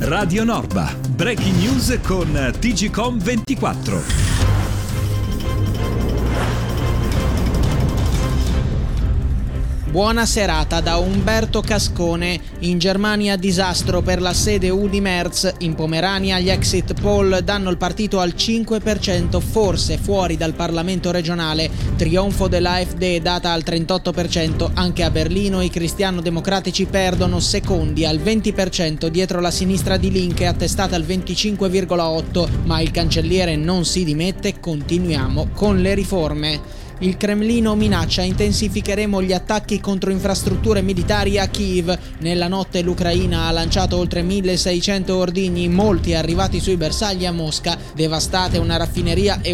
Radio Norba. Breaking news con TGcom24. Buona serata da Umberto Cascone. In Germania disastro per la sede UDI Merz. In Pomerania gli exit poll danno il partito al 5%, forse fuori dal Parlamento regionale. Trionfo dell'AfD data al 38%. Anche a Berlino i cristiano-democratici perdono secondi al 20% dietro la sinistra di Linke attestata al 25,8%. Ma il cancelliere non si dimette, continuiamo con le riforme. Il Cremlino minaccia intensificheremo gli attacchi contro infrastrutture militari a Kiev. Nella notte l'Ucraina ha lanciato oltre 1600 ordigni, molti arrivati sui bersagli a Mosca. Devastate una raffineria e